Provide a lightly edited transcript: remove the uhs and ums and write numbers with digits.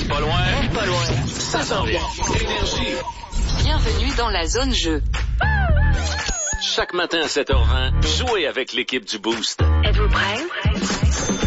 pas loin. Ça s'en vient. Énergie. Bienvenue dans la zone jeu. Chaque matin à 7h20, jouez avec l'équipe du Boost. Êtes-vous prêts?